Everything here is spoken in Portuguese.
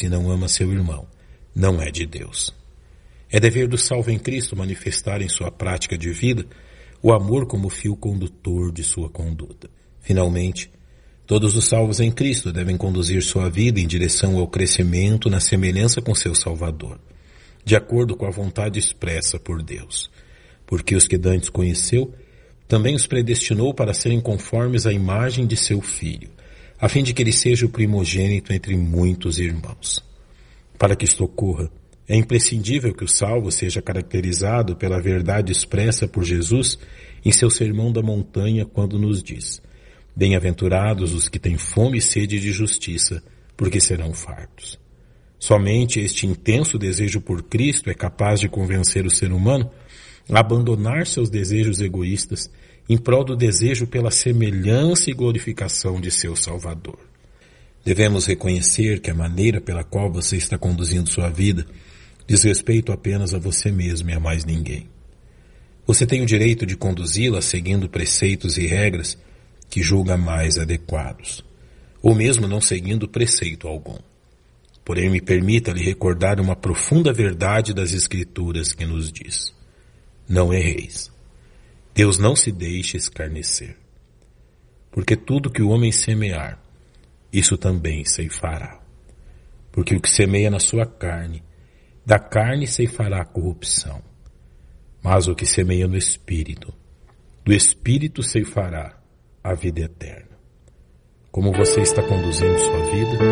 e não ama seu irmão, não é de Deus. É dever do salvo em Cristo manifestar em sua prática de vida o amor como fio condutor de sua conduta. Finalmente, todos os salvos em Cristo devem conduzir sua vida em direção ao crescimento na semelhança com seu Salvador, de acordo com a vontade expressa por Deus. Porque os que dantes conheceu, também os predestinou para serem conformes à imagem de seu Filho, a fim de que ele seja o primogênito entre muitos irmãos. Para que isto ocorra, é imprescindível que o salvo seja caracterizado pela verdade expressa por Jesus em seu Sermão da Montanha, quando nos diz: bem-aventurados os que têm fome e sede de justiça, porque serão fartos. Somente este intenso desejo por Cristo é capaz de convencer o ser humano a abandonar seus desejos egoístas em prol do desejo pela semelhança e glorificação de seu Salvador. Devemos reconhecer que a maneira pela qual você está conduzindo sua vida diz respeito apenas a você mesmo e a mais ninguém. Você tem o direito de conduzi-la seguindo preceitos e regras que julga mais adequados, ou mesmo não seguindo preceito algum. Porém, me permita lhe recordar uma profunda verdade das Escrituras que nos diz: não erreis. Deus não se deixa escarnecer. Porque tudo que o homem semear, isso também ceifará. Porque o que semeia na sua carne, da carne ceifará a corrupção. Mas o que semeia no Espírito, do Espírito ceifará a vida eterna. Como você está conduzindo sua vida?